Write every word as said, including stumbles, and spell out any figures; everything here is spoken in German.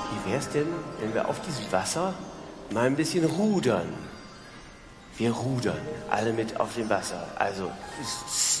Wie wär's denn, wenn wir auf diesem Wasser mal ein bisschen rudern? Wir rudern, alle mit auf dem Wasser. Also